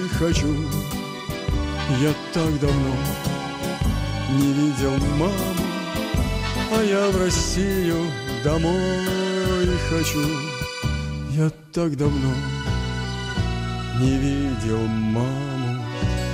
Хочу, я так давно не видел маму, а я в Россию домой хочу. Я так давно не видел маму.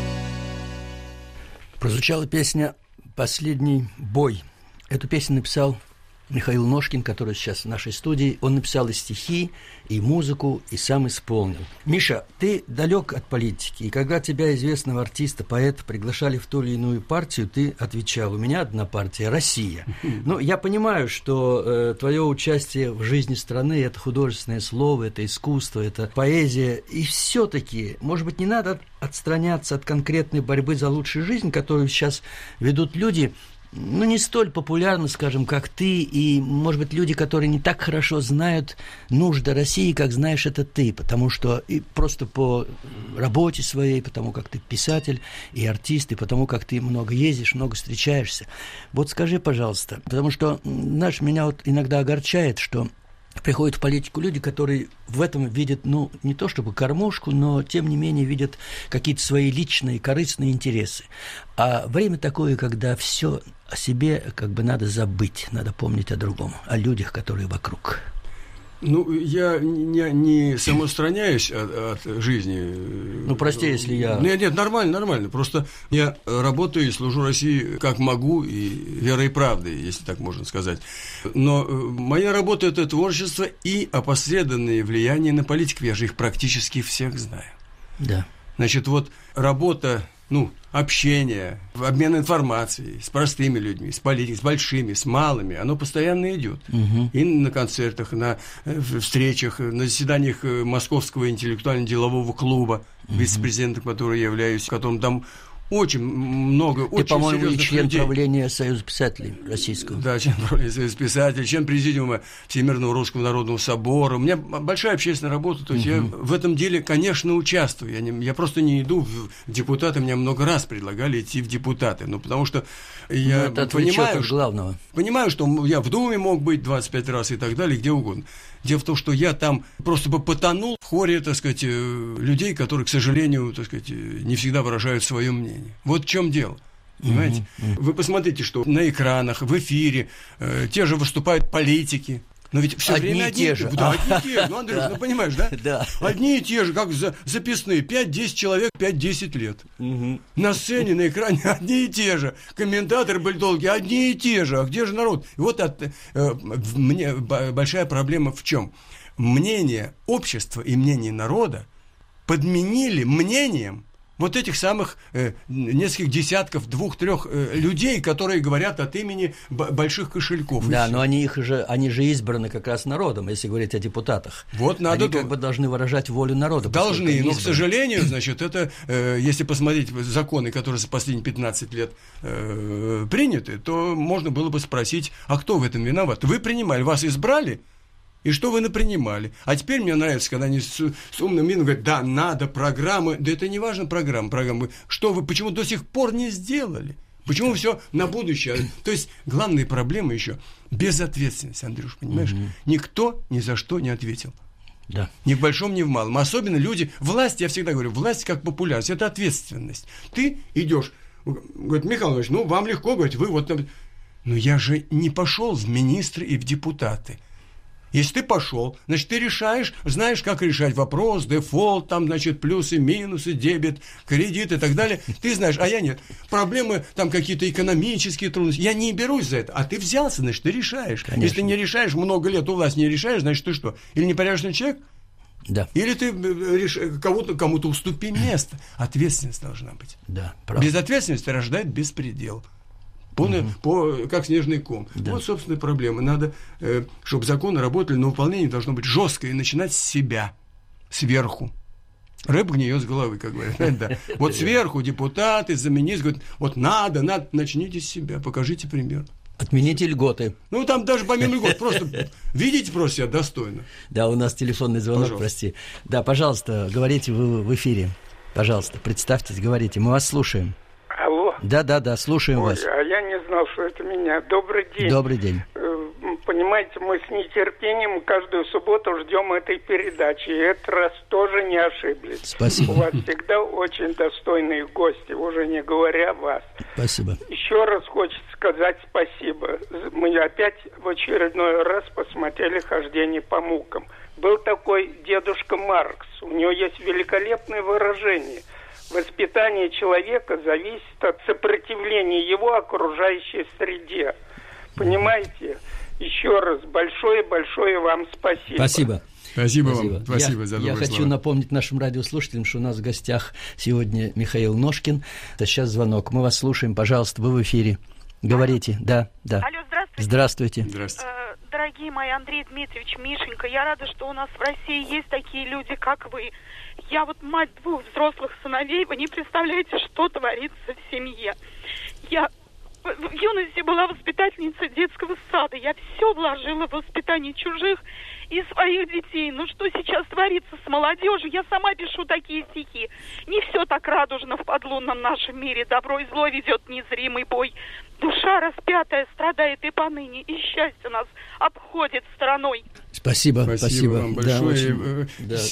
Прозвучала песня «Последний бой». Эту песню написал Михаил Ножкин, который сейчас в нашей студии. Он написал и стихи, и музыку, и сам исполнил. Миша, ты далек от политики, и когда тебя, известного артиста, поэта, приглашали в ту или иную партию, ты отвечал: у меня одна партия – Россия. Ну, я понимаю, что твое участие в жизни страны – это художественное слово, это искусство, это поэзия, и все-таки, может быть, не надо отстраняться от конкретной борьбы за лучшую жизнь, которую сейчас ведут люди, ну, не столь популярны, скажем, как ты, и, может быть, люди, которые не так хорошо знают нужды России, как знаешь это ты, потому что и просто по работе своей, потому как ты писатель и артист, и потому как ты много ездишь, много встречаешься. Вот скажи, пожалуйста, потому что, знаешь, меня вот иногда огорчает, что приходят в политику люди, которые в этом видят, ну, не то чтобы кормушку, но, тем не менее, видят какие-то свои личные, корыстные интересы. А время такое, когда все о себе как бы надо забыть, надо помнить о другом, о людях, которые вокруг. Ну, я не самоустраняюсь от жизни. Ну, прости, если я... Нет, нормально. Просто я работаю и служу России как могу, и верой и правдой, если так можно сказать. Но моя работа – это творчество и опосредованное влияние на политиков. Я же их практически всех знаю. Да. Значит, вот работа, общение, обмен информацией с простыми людьми, с политиками, с большими, с малыми, оно постоянно идет. Угу. И на концертах, на встречах, на заседаниях Московского интеллектуально-делового клуба, вице-президентом, который я являюсь, в котором там очень много, очень серьезных людей. Ты, по-моему, и член правления Союза писателей российского. Да, член правления Союза писателей, член президиума Всемирного Русского Народного Собора. У меня большая общественная работа, то есть я в этом деле, конечно, участвую. Я просто не иду в депутаты, меня много раз предлагали идти в депутаты, потому что я понимаю, что я в Думе мог быть 25 раз и так далее, где угодно. Дело в том, что я там просто бы потонул в хоре, так сказать, людей, которые, к сожалению, так сказать, не всегда выражают свое мнение. Вот в чем дело. Понимаете? Вы посмотрите, что на экранах, в эфире те же выступают политики. Но ведь все время одни и те же. Да, одни и те же. Ну, Андрюш, понимаешь, да? Да. Одни и те же, как записные. 5-10 человек, 5-10 лет. На сцене, на экране одни и те же. Комментаторы были долгие, одни и те же. А где же народ? И вот мне большая проблема в чем? Мнение общества и мнение народа подменили мнением вот этих самых нескольких десятков, 2-3 людей, которые говорят от имени больших кошельков. Да, но они же избраны как раз народом, если говорить о депутатах. Вот надо они как бы должны выражать волю народа. Должны, но, к сожалению, значит, это, если посмотреть законы, которые за последние 15 лет приняты, то можно было бы спросить, а кто в этом виноват? Вы принимали, вас избрали? И что вы напринимали? А теперь мне нравится, когда они с умным видом говорят: да, надо программы. Да это не важно, программы. Что вы, почему до сих пор не сделали? Почему все на будущее? То есть главная проблема еще безответственность, Андрюш, понимаешь? Никто ни за что не ответил. Да. Ни в большом, ни в малом. Особенно люди, власть, я всегда говорю, власть как популярность, это ответственность. Ты идешь, говорит: Михаил Иванович, вам легко, говорить, вы вот... Но я же не пошел в министры и в депутаты. Если ты пошел, значит, ты решаешь, знаешь, как решать вопрос, дефолт, там, значит, плюсы, минусы, дебет, кредит и так далее. Ты знаешь, а я нет. Проблемы, там, какие-то экономические трудности. Я не берусь за это. А ты взялся, значит, ты решаешь. Конечно. Если не решаешь, много лет у власти не решаешь, значит, ты что? Или непорядочный человек? Да. Или ты кому-то уступи место. Ответственность должна быть. Да, правда. Безответственность рождает беспредел. Как снежный ком. Да. Вот, собственно, проблема. Надо, чтобы законы работали, но выполнение должно быть жесткое и начинать с себя, сверху. Рыба гниет с головы, как говорят. Да. Вот сверху депутаты, замминистры говорят: вот надо, начните с себя, покажите пример. Отмените льготы. Там даже помимо льгот, просто видите просто себя достойно. Да, у нас телефонный звонок, пожалуйста. Прости. Да, пожалуйста, говорите вы в эфире. Пожалуйста, представьтесь, говорите, мы вас слушаем. Алло. Да, слушаем вас. А я не знал, что это меня. Добрый день. Добрый день. Понимаете, мы с нетерпением каждую субботу ждем этой передачи. И этот раз тоже не ошиблись. Спасибо. У вас всегда очень достойные гости, уже не говоря вас. Спасибо. Еще раз хочется сказать спасибо. Мы опять в очередной раз посмотрели «Хождение по мукам». Был такой дедушка Маркс. У него есть великолепное выражение. Воспитание человека зависит от сопротивления его окружающей среде. Понимаете? Еще раз большое-большое вам спасибо. Спасибо. Спасибо вам. Спасибо за добрые слова. Я хочу напомнить нашим радиослушателям, что у нас в гостях сегодня Михаил Ножкин. Это сейчас звонок. Мы вас слушаем. Пожалуйста, вы в эфире. Говорите. Да. Алло, здравствуйте. Здравствуйте. Здравствуйте. Дорогие мои, Андрей Дмитриевич, Мишенька, я рада, что у нас в России есть такие люди, как вы. Я вот мать 2 взрослых сыновей, вы не представляете, что творится в семье. Я в юности была воспитательницей детского сада. Я все вложила в воспитание чужих и своих детей. Ну что сейчас творится с молодежью? Я сама пишу такие стихи. Не все так радужно в подлунном нашем мире. Добро и зло ведет незримый бой. Душа распятая страдает и поныне, и счастье нас обходит стороной. Спасибо вам большое.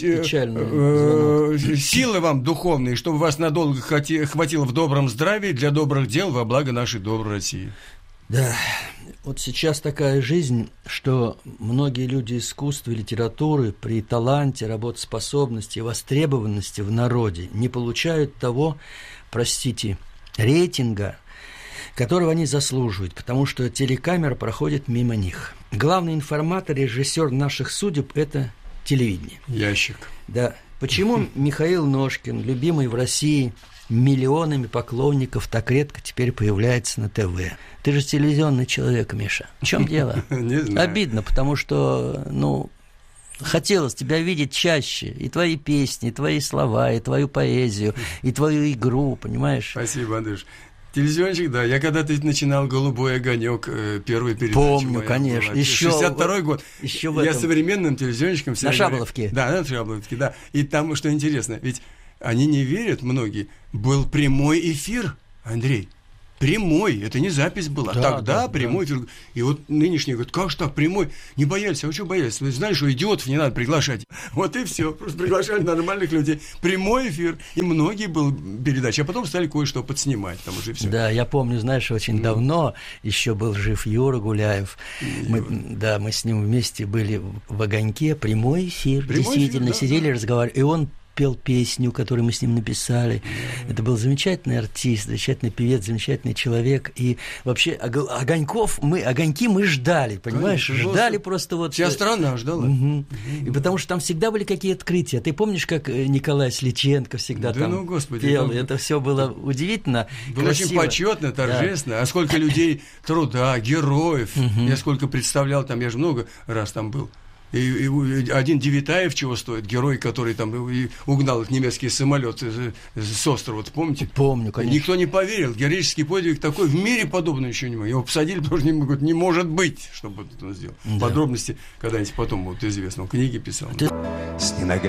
Печально. Силы вам духовные, чтобы вас надолго хватило в добром здравии для добрых дел во благо нашей доброй России. Да, вот сейчас такая жизнь, что многие люди искусства и литературы при таланте, работоспособности и востребованности в народе не получают того, простите, рейтинга, которого они заслуживают, потому что телекамера проходит мимо них. Главный информатор и режиссер наших судеб – это телевидение. Ящик. Да. Почему Михаил Ножкин, любимый в России миллионами поклонников, так редко теперь появляется на ТВ? Ты же телевизионный человек, Миша. В чем дело? Не знаю. Обидно, потому что, хотелось тебя видеть чаще, и твои песни, и твои слова, и твою поэзию, и твою игру, понимаешь? Спасибо, Андрюш. Телевизионщик, да. Я когда-то начинал «Голубой огонек», первую передачу. Помню, конечно. Еще 62-й год. Еще в этом. Я современным телевизионщиком... На Шаболовке. Да, на Шаболовке, да. И там, что интересно, ведь они не верят, многие, был прямой эфир, Андрей. Прямой, это не запись была. Тогда прямой эфир. И вот нынешние говорят, как же так, прямой? Не боялись, а вы что боялись? Вы знаете, что идиотов не надо приглашать. Вот и все, просто приглашали нормальных людей. Прямой эфир, и многие были передачи, а потом стали кое-что подснимать, там уже все. Да, я помню, знаешь, очень давно еще был жив Юра Гуляев. Мы с ним вместе были в «Огоньке», прямой эфир, действительно, сидели, разговаривали, и он пел песню, которую мы с ним написали. Это был замечательный артист, замечательный певец, замечательный человек. И вообще огоньки мы ждали, понимаешь? Конечно, ждали просто вот... Вся страна ждала. И потому что там всегда были какие-то открытия. Ты помнишь, как Николай Сличенко всегда там пел? Это все было удивительно, было красиво. Очень почетно, торжественно. Да. А сколько людей труда, героев. Я сколько представлял там, я же много раз там был. И один Девитаев чего стоит, герой, который там угнал этот немецкий самолет с острова, помните? Помню, конечно. Никто не поверил, героический подвиг такой, в мире подобного еще не было. Его посадили, потому что не может быть, чтобы он сделал. Да. Подробности когда-нибудь потом будут известны, он книги писал.